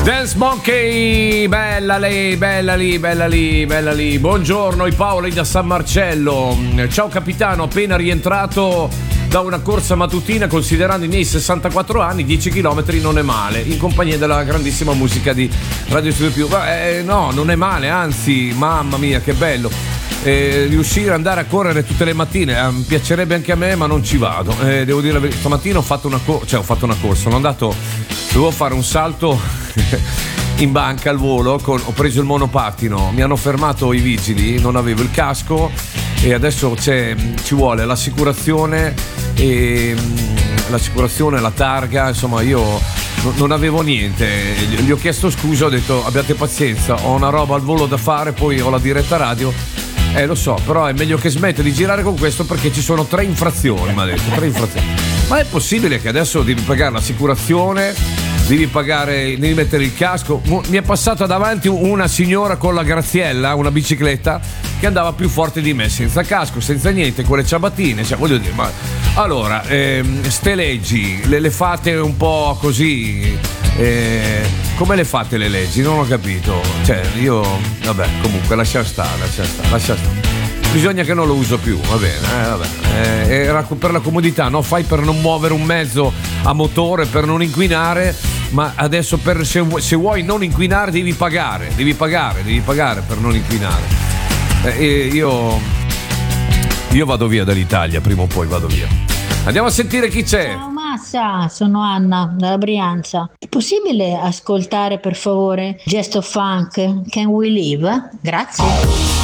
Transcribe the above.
Dance Monkey, bella lì, bella lì, bella lì, bella lì. Buongiorno, i Paoli da San Marcello. Ciao capitano, appena rientrato da una corsa mattutina, considerando i miei 64 anni, 10 km non è male, in compagnia della grandissima musica di Radio Studio Più. No, non è male, anzi, mamma mia, che bello. Riuscire ad andare a correre tutte le mattine mi piacerebbe anche a me, ma non ci vado. Devo dire la verità, stamattina ho fatto una corsa, dovevo fare un salto in banca al volo, ho preso il monopattino, mi hanno fermato i vigili, non avevo il casco e adesso ci vuole l'assicurazione, la targa, insomma io non avevo niente, gli ho chiesto scusa, ho detto abbiate pazienza, ho una roba al volo da fare, poi ho la diretta radio. Lo so, però è meglio che smetta di girare con questo perché ci sono 3 infrazioni, mi ha detto, 3 infrazioni. Ma è possibile che adesso devi pagare l'assicurazione, devi mettere il casco? Mi è passata davanti una signora con la Graziella, una bicicletta, che andava più forte di me, senza casco, senza niente, con le ciabattine, cioè voglio dire, ma allora, ste leggi, le fate un po' così, come le fate le leggi? Non ho capito, cioè io, vabbè, comunque lascia stare. Bisogna che non lo uso più, va bene, era per la comodità, no? Fai per non muovere un mezzo a motore, per non inquinare, ma adesso se vuoi non inquinare devi pagare per non inquinare. Io vado via dall'Italia, prima o poi vado via. Andiamo a sentire chi c'è. Ciao Massa, sono Anna dalla Brianza. È possibile ascoltare per favore Gesto Funk Can We Live? Grazie.